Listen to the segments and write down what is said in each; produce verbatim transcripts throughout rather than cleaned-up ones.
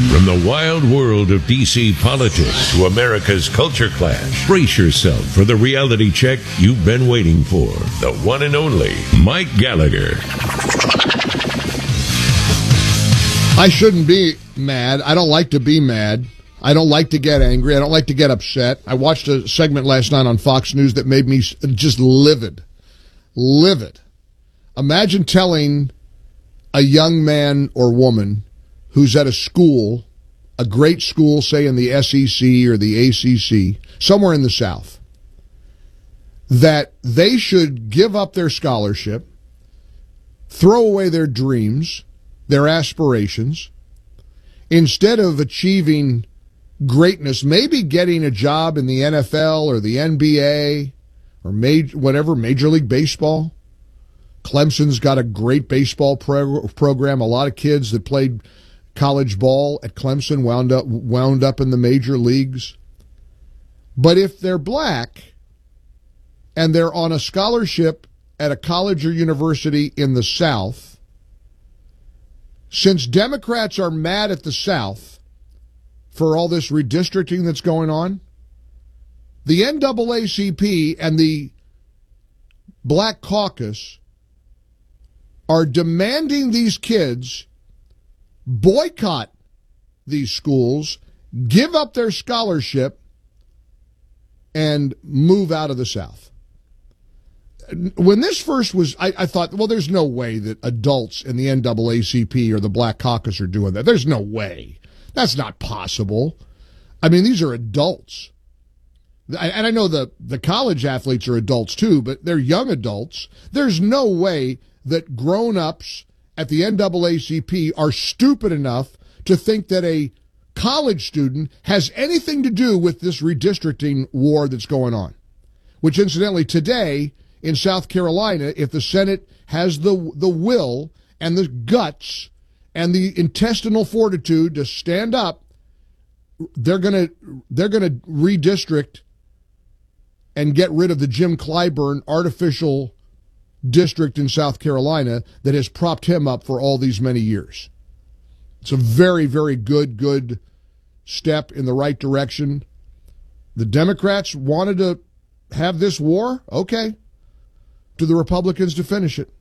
From the wild world of D C politics to America's culture clash, brace yourself for the reality check you've been waiting for. The one and only Mike Gallagher. I shouldn't be mad. I don't like to be mad. I don't like to get angry. I don't like to get upset. I watched a segment last night on Fox News that made me just livid. Livid. Imagine telling a young man or woman who's at a school, a great school, say in the S E C or the A C C, somewhere in the South, that they should give up their scholarship, throw away their dreams, their aspirations, instead of achieving greatness, maybe getting a job in the N F L or the N B A or major, whatever, Major League Baseball. Clemson's got a great baseball pro- program. A lot of kids that played college ball at Clemson wound up wound up in the major leagues. But if they're black and they're on a scholarship at a college or university in the South, since Democrats are mad at the South for all this redistricting that's going on, the N double A C P and the Black Caucus are demanding these kids boycott these schools, give up their scholarship, and move out of the South. When this first was, I, I thought, well, there's no way that adults in the N double A C P or the Black Caucus are doing that. There's no way. That's not possible. I mean, these are adults. And I know the, the college athletes are adults too, but they're young adults. There's no way that grown-ups at the N double A C P are stupid enough to think that a college student has anything to do with this redistricting war that's going on. Which, incidentally, today in South Carolina, if the Senate has the the will and the guts and the intestinal fortitude to stand up, they're gonna they're gonna redistrict and get rid of the Jim Clyburn artificial district in South Carolina that has propped him up for all these many years. It's a very, very good, good step in the right direction. The Democrats wanted to have this war, okay, to the Republicans to finish it.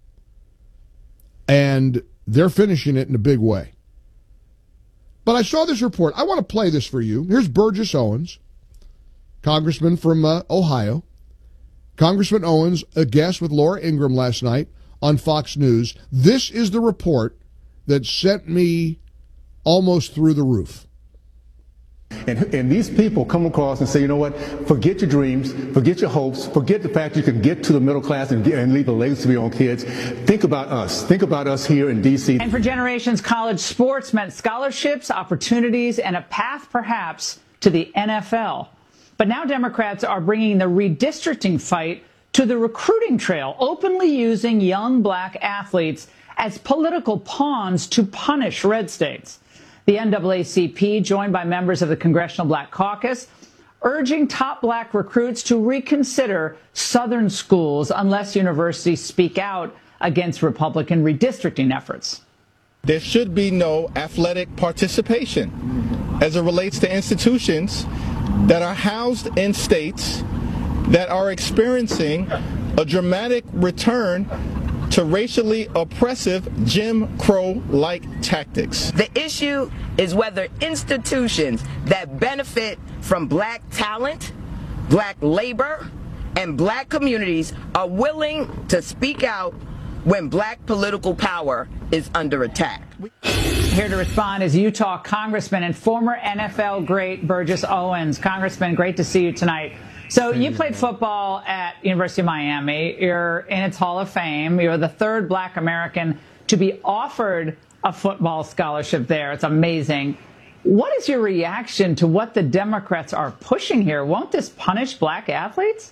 And they're finishing it in a big way. But I saw this report. I want to play this for you. Here's Burgess Owens, congressman from uh, Ohio. Congressman Owens, a guest with Laura Ingraham last night on Fox News. This is the report that sent me almost through the roof. And, and these people come across and say, you know what, forget your dreams, forget your hopes, forget the fact you can get to the middle class and, get, and leave a legacy for your own kids. Think about us. Think about us here in D C. And for generations, college sports meant scholarships, opportunities, and a path perhaps to the N F L. But now Democrats are bringing the redistricting fight to the recruiting trail, openly using young black athletes as political pawns to punish red states. The N double A C P, joined by members of the Congressional Black Caucus, urging top black recruits to reconsider Southern schools unless universities speak out against Republican redistricting efforts. There should be no athletic participation as it relates to institutions that are housed in states that are experiencing a dramatic return to racially oppressive Jim Crow-like tactics. The issue is whether institutions that benefit from black talent, black labor, and black communities are willing to speak out when black political power is under attack. Here to respond is Utah Congressman and former N F L great Burgess Owens. Congressman, great to see you tonight. So you played football at University of Miami. You're in its Hall of Fame. You're the third black American to be offered a football scholarship there. It's amazing. What is your reaction to what the Democrats are pushing here? Won't this punish black athletes?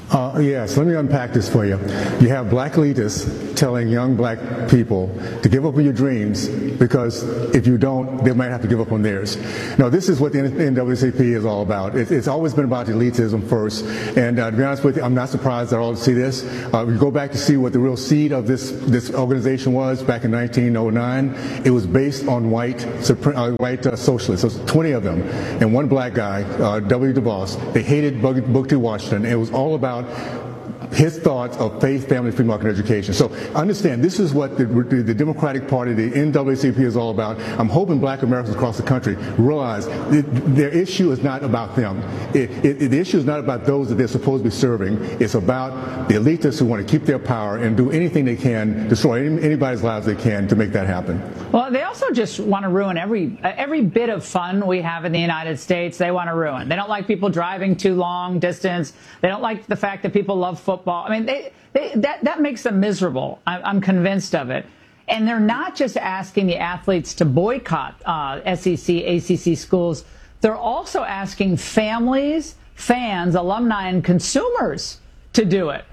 Uh, yes, let me unpack this for you. You have black elitists telling young black people to give up on your dreams because if you don't, they might have to give up on theirs. No, this is what the N double A C P is all about. It, it's always been about elitism first. And uh, to be honest with you, I'm not surprised at all to see this. Uh, we go back to see what the real seed of this this organization was back in nineteen oh nine. It was based on white uh, white uh, socialists. There was twenty of them, and one black guy, uh, W. Du Bois. They hated Booker T. Washington. It was all about his thoughts of faith, family, free market education. So understand, this is what the, the Democratic Party, the N double A C P, is all about. I'm hoping black Americans across the country realize that their issue is not about them. It, it, the issue is not about those that they're supposed to be serving. It's about the elitists who want to keep their power and do anything they can, destroy any, anybody's lives they can to make that happen. Well, they also just want to ruin every every bit of fun we have in the United States. They want to ruin. They don't like people driving too long distance. They don't like the fact that people love football. I mean, they, they, that, that makes them miserable. I'm, I'm convinced of it. And they're not just asking the athletes to boycott uh, S E C, A C C schools. They're also asking families, fans, alumni, and consumers to do it.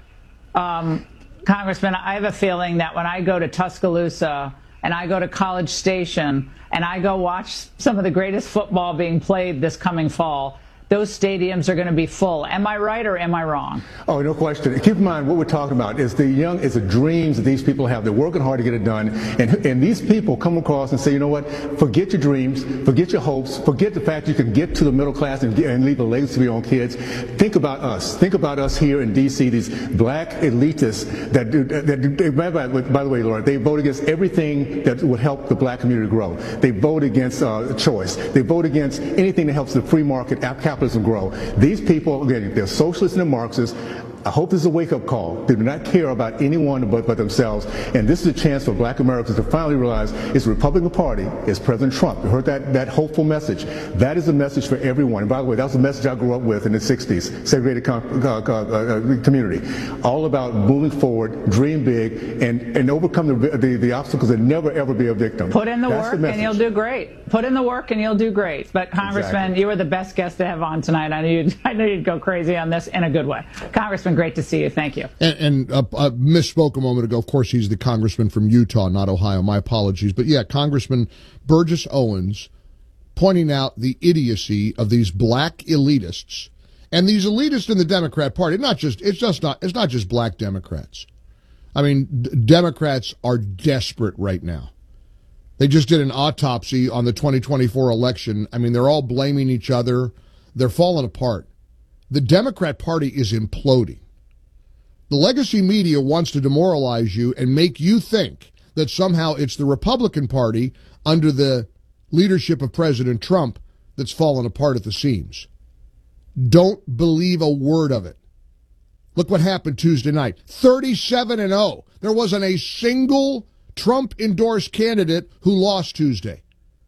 Um, Congressman, I have a feeling that when I go to Tuscaloosa and I go to College Station and I go watch some of the greatest football being played this coming fall, those stadiums are going to be full. Am I right or am I wrong? Oh, no question. Keep in mind what we're talking about is the young, is the dreams that these people have. They're working hard to get it done. And, and these people come across and say, you know what, forget your dreams, forget your hopes, forget the fact you can get to the middle class and, get, and leave a legacy for your own kids. Think about us. Think about us here in D C, these black elitists that do, that do, by, by, by the way, Laura, they vote against everything that would help the black community grow. They vote against uh, choice. They vote against anything that helps the free market capitalism grow. These people, again, they're socialists and they're Marxists. I hope this is a wake-up call. They do not care about anyone but, but themselves. And this is a chance for black Americans to finally realize it's the Republican Party, it's President Trump. You heard that, that hopeful message. That is a message for everyone. And by the way, that was the message I grew up with in the sixties, segregated com- uh, uh, community. All about moving forward, dream big, and, and overcome the, the, the obstacles and never, ever be a victim. Put in the That's work the and you'll do great. Put in the work and you'll do great. But Congressman, exactly. You were the best guest to have on tonight. I knew you'd, I knew you'd go crazy on this in a good way. Congressman, great to see you. Thank you. And, and uh, I misspoke a moment ago. Of course, he's the congressman from Utah, not Ohio. My apologies. But yeah, Congressman Burgess Owens pointing out the idiocy of these black elitists and these elitists in the Democrat Party. Not just it's just not it's not just black Democrats. I mean, d- Democrats are desperate right now. They just did an autopsy on the twenty twenty-four election. I mean, they're all blaming each other. They're falling apart. The Democrat Party is imploding. The legacy media wants to demoralize you and make you think that somehow it's the Republican Party under the leadership of President Trump that's fallen apart at the seams. Don't believe a word of it. Look what happened Tuesday night. thirty-seven and oh. There wasn't a single Trump-endorsed candidate who lost Tuesday,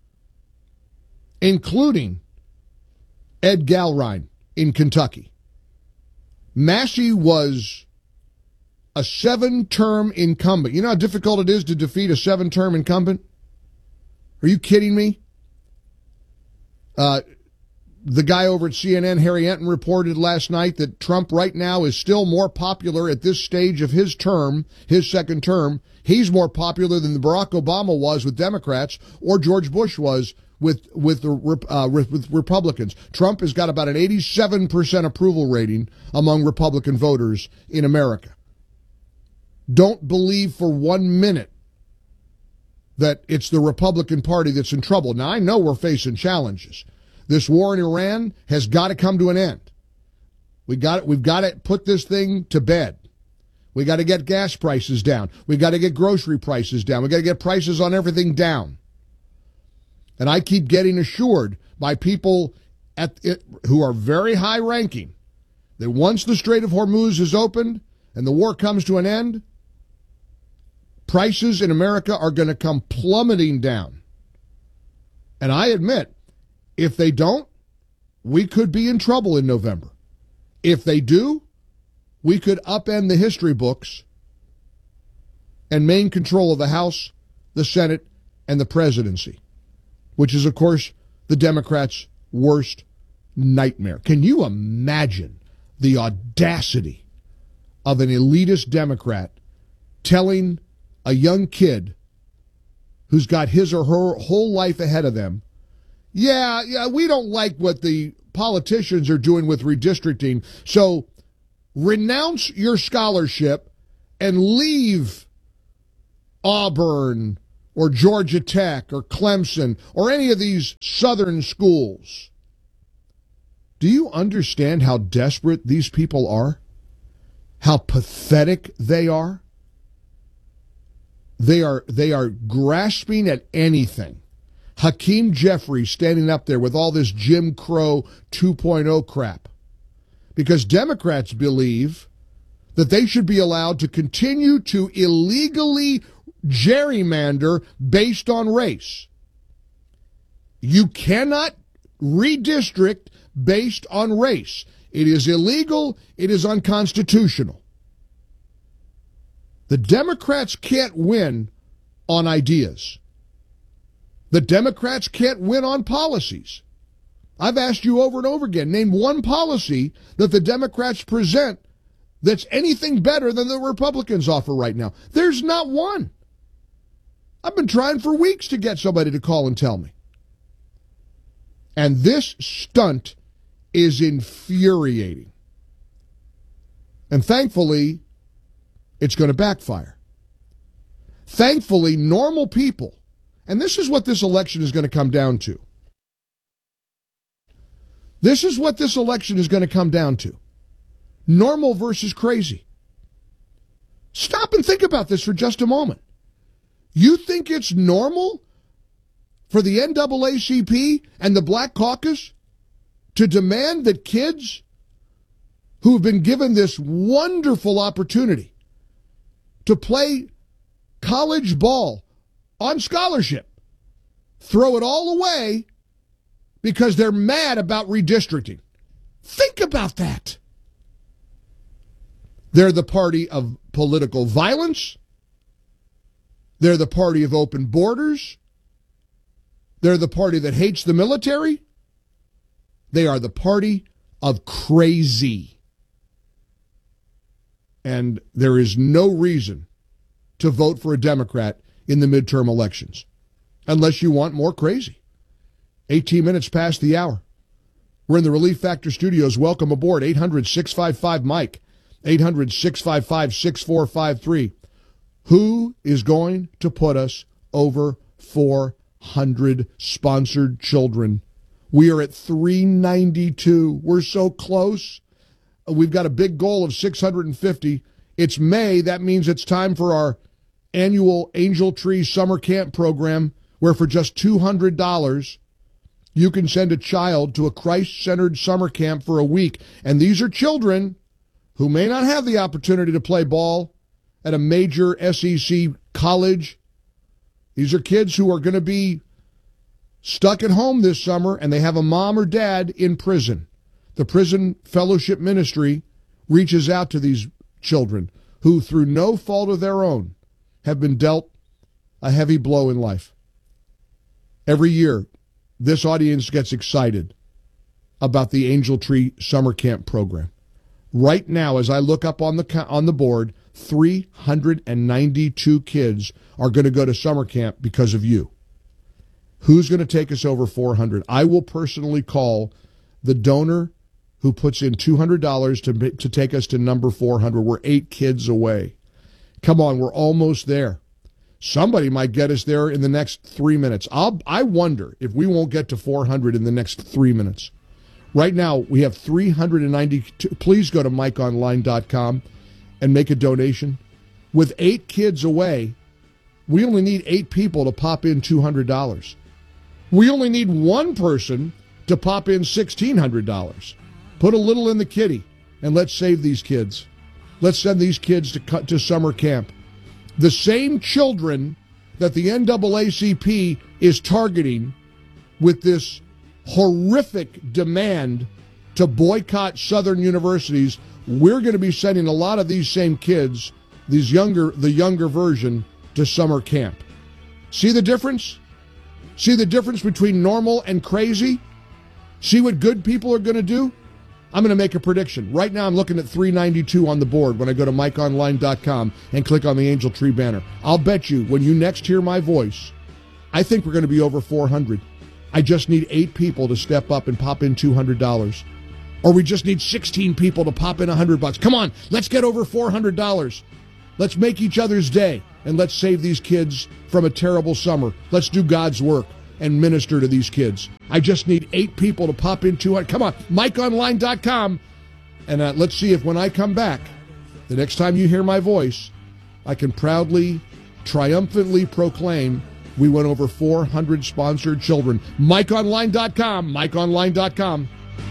including Ed Galrine in Kentucky. Massey was a seven-term incumbent. You know how difficult it is to defeat a seven-term incumbent? Are you kidding me? Uh, the guy over at C N N, Harry Enton, reported last night that Trump right now is still more popular at this stage of his term, his second term. He's more popular than Barack Obama was with Democrats or George Bush was with with the uh, with Republicans. Trump has got about an eighty-seven percent approval rating among Republican voters in America. Don't believe for one minute that it's the Republican Party that's in trouble. Now, I know we're facing challenges. This war in Iran has got to come to an end. We got we've got to put this thing to bed. We got to get gas prices down. We got to get grocery prices down. We got to get prices on everything down. And I keep getting assured by people at it, who are very high ranking that once the Strait of Hormuz is opened and the war comes to an end, prices in America are going to come plummeting down. And I admit, if they don't, we could be in trouble in November. If they do, we could upend the history books and maintain control of the House, the Senate, and the presidency, which is, of course, the Democrats' worst nightmare. Can you imagine the audacity of an elitist Democrat telling a young kid who's got his or her whole life ahead of them, yeah, yeah, we don't like what the politicians are doing with redistricting, so renounce your scholarship and leave Auburn or Georgia Tech or Clemson or any of these southern schools. Do you understand how desperate these people are? How pathetic they are? They are they are grasping at anything. Hakeem Jeffries standing up there with all this Jim Crow two point oh crap. Because Democrats believe that they should be allowed to continue to illegally gerrymander based on race. You cannot redistrict based on race. It is illegal. It is unconstitutional. The Democrats can't win on ideas. The Democrats can't win on policies. I've asked you over and over again, name one policy that the Democrats present that's anything better than the Republicans offer right now. There's not one. I've been trying for weeks to get somebody to call and tell me. And this stunt is infuriating. And thankfully, it's going to backfire. Thankfully, normal people, and this is what this election is going to come down to. This is what this election is going to come down to. Normal versus crazy. Stop and think about this for just a moment. You think it's normal for the N double A C P and the Black Caucus to demand that kids who have been given this wonderful opportunity to play college ball on scholarship throw it all away because they're mad about redistricting? Think about that. They're the party of political violence. They're the party of open borders. They're the party that hates the military. They are the party of crazy. And there is no reason to vote for a Democrat in the midterm elections unless you want more crazy. eighteen minutes past the hour. We're in the Relief Factor studios. Welcome aboard. eight hundred, six five five, Mike. eight hundred, six five five, six four five three. Who is going to put us over four hundred sponsored children? We are at three ninety-two. We're so close. We've got a big goal of six hundred fifty. It's May. That means it's time for our annual Angel Tree Summer Camp program, where for just two hundred dollars, you can send a child to a Christ-centered summer camp for a week. And these are children who may not have the opportunity to play ball at a major S E C college. These are kids who are going to be stuck at home this summer, and they have a mom or dad in prison. The Prison Fellowship Ministry reaches out to these children who, through no fault of their own, have been dealt a heavy blow in life. Every year, this audience gets excited about the Angel Tree Summer Camp program. Right now, as I look up on the on the board, three hundred ninety-two kids are going to go to summer camp because of you. Who's going to take us over four hundred? I will personally call the donor who puts in two hundred dollars to to take us to number four hundred. We're eight kids away. Come on, we're almost there. Somebody might get us there in the next three minutes. I'll, I wonder if we won't get to four hundred in the next three minutes. Right now, we have three hundred ninety-two. Please go to mike online dot com and make a donation. With eight kids away, we only need eight people to pop in two hundred dollars. We only need one person to pop in sixteen hundred dollars. Put a little in the kitty, and let's save these kids. Let's send these kids to to summer camp. The same children that the N double A C P is targeting with this horrific demand to boycott Southern universities, we're going to be sending a lot of these same kids, these younger, the younger version, to summer camp. See the difference? See the difference between normal and crazy? See what good people are going to do? I'm going to make a prediction. Right now I'm looking at three ninety-two on the board when I go to mike online dot com and click on the Angel Tree banner. I'll bet you when you next hear my voice, I think we're going to be over four hundred. I just need eight people to step up and pop in two hundred dollars. Or we just need sixteen people to pop in one hundred bucks. Come on, let's get over four hundred dollars. Let's make each other's day, and let's save these kids from a terrible summer. Let's do God's work and minister to these kids. I just need eight people to pop in two hundred. Come on, mike online dot com. And uh, let's see if when I come back, the next time you hear my voice, I can proudly, triumphantly proclaim we went over four hundred sponsored children. mike online dot com, mike online dot com.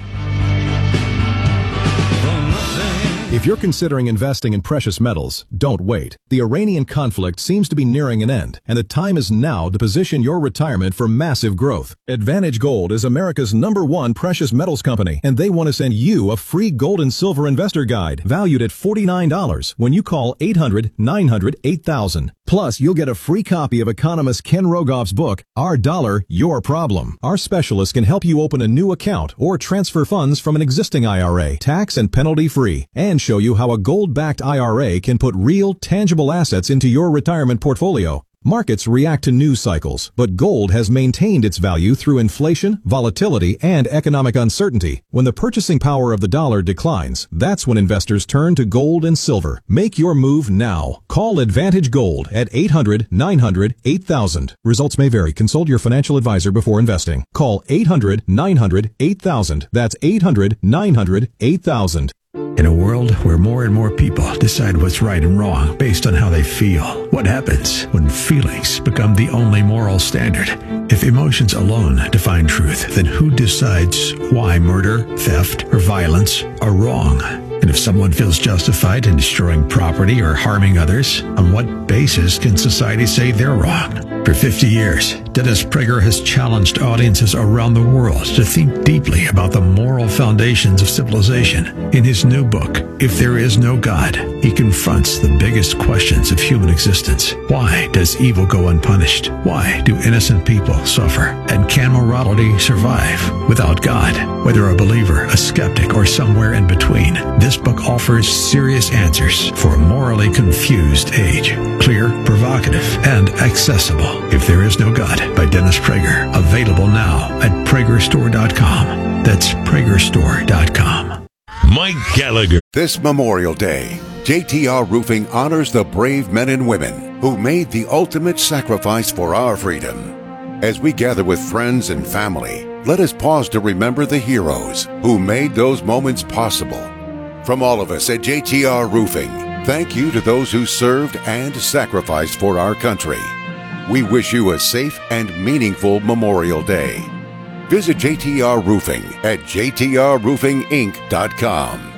If you're considering investing in precious metals, don't wait. The Iranian conflict seems to be nearing an end, and the time is now to position your retirement for massive growth. Advantage Gold is America's number one precious metals company, and they want to send you a free gold and silver investor guide valued at forty-nine dollars when you call eight hundred, nine hundred, eight thousand. Plus, you'll get a free copy of economist Ken Rogoff's book, Our Dollar, Your Problem. Our specialists can help you open a new account or transfer funds from an existing I R A, tax and penalty free, and show you how a gold-backed I R A can put real, tangible assets into your retirement portfolio. Markets react to news cycles, but gold has maintained its value through inflation, volatility, and economic uncertainty. When the purchasing power of the dollar declines, that's when investors turn to gold and silver. Make your move now. Call Advantage Gold at eight hundred, nine hundred, eight thousand. Results may vary. Consult your financial advisor before investing. Call eight hundred, nine hundred, eight thousand. That's eight hundred, nine hundred, eight thousand. In a world where more and more people decide what's right and wrong based on how they feel, what happens when feelings become the only moral standard? If emotions alone define truth, then who decides why murder, theft, or violence are wrong? And if someone feels justified in destroying property or harming others, on what basis can society say they're wrong? For fifty years, Dennis Prager has challenged audiences around the world to think deeply about the moral foundations of civilization. In his new book, If There Is No God, he confronts the biggest questions of human existence. Why does evil go unpunished? Why do innocent people suffer? And can morality survive without God? Whether a believer, a skeptic, or somewhere in between, this book offers serious answers for a morally confused age. Clear, provocative, and accessible. If There Is No God by Dennis Prager. Available now at Prager Store dot com. That's Prager Store dot com. Mike Gallagher. This Memorial Day, J T R Roofing honors the brave men and women who made the ultimate sacrifice for our freedom. As we gather with friends and family, let us pause to remember the heroes who made those moments possible. From all of us at J T R Roofing, thank you to those who served and sacrificed for our country. We wish you a safe and meaningful Memorial Day. Visit J T R Roofing at J T R roofing inc dot com.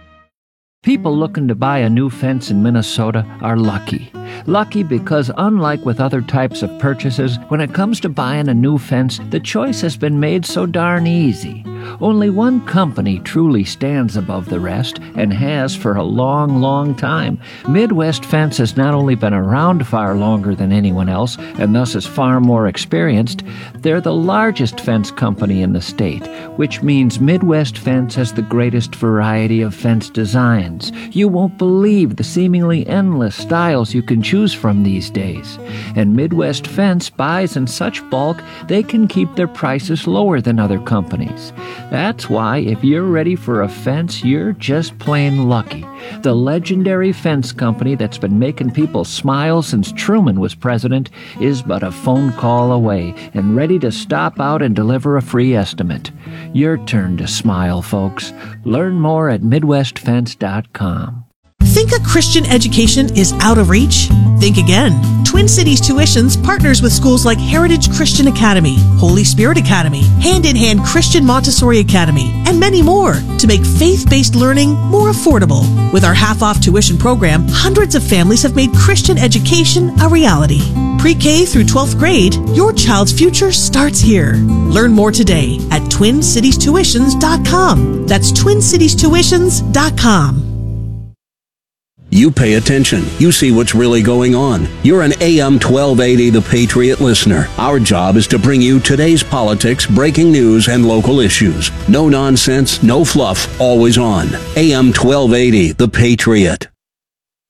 People looking to buy a new fence in Minnesota are lucky. Lucky because unlike with other types of purchases, when it comes to buying a new fence, the choice has been made so darn easy. Only one company truly stands above the rest, and has for a long, long time. Midwest Fence has not only been around far longer than anyone else, and thus is far more experienced, they're the largest fence company in the state, which means Midwest Fence has the greatest variety of fence designs. You won't believe the seemingly endless styles you can choose from these days. And Midwest Fence buys in such bulk, they can keep their prices lower than other companies. That's why if you're ready for a fence, you're just plain lucky. The legendary fence company that's been making people smile since Truman was president is but a phone call away and ready to stop out and deliver a free estimate. Your turn to smile, folks. Learn more at midwest fence dot com. Think a Christian education is out of reach? Think again. Twin Cities Tuitions partners with schools like Heritage Christian Academy, Holy Spirit Academy, Hand in Hand Christian Montessori Academy, and many more to make faith-based learning more affordable. With our half-off tuition program, hundreds of families have made Christian education a reality. Pre-K through twelfth grade, your child's future starts here. Learn more today at twin cities tuitions dot com. That's twin cities tuitions dot com. You pay attention. You see what's really going on. You're an A M twelve eighty The Patriot listener. Our job is to bring you today's politics, breaking news, and local issues. No nonsense, no fluff, always on. A M twelve eighty The Patriot.